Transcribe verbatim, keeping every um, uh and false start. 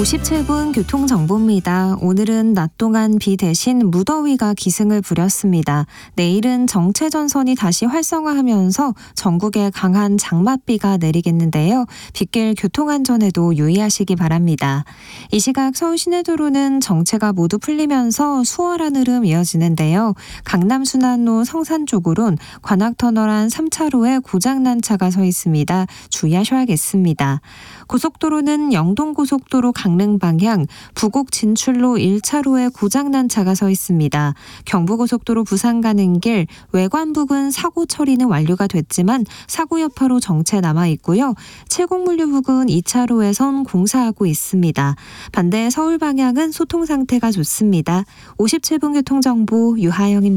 오십칠 분 교통정보입니다. 오늘은 낮 동안 비 대신 무더위가 기승을 부렸습니다. 내일은 정체전선이 다시 활성화하면서 전국에 강한 장맛비가 내리겠는데요. 빗길 교통안전에도 유의하시기 바랍니다. 이 시각 서울 시내도로는 정체가 모두 풀리면서 수월한 흐름 이어지는데요. 강남순환로 성산 쪽으론 관악터널 안 삼 차로에 고장난 차가 서 있습니다. 주의하셔야겠습니다. 고속도로는 영동고속도로 강릉 방향 부곡 진출로 일 차로에 고장난 차가 서 있습니다. 경부고속도로 부산 가는 길 외관 부근 사고 처리는 완료가 됐지만 사고 여파로 정체 남아 있고요. 칠곡물류 부근 이 차로에선 공사하고 있습니다. 반대 서울 방향은 소통 상태가 좋습니다. 오십칠 분 교통정보 유하영입니다.